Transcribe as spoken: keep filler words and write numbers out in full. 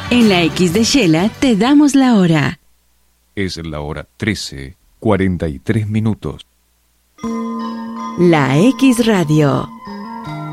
En la X de Shela te damos la hora. Es la hora trece, cuarenta y tres minutos. La X Radio.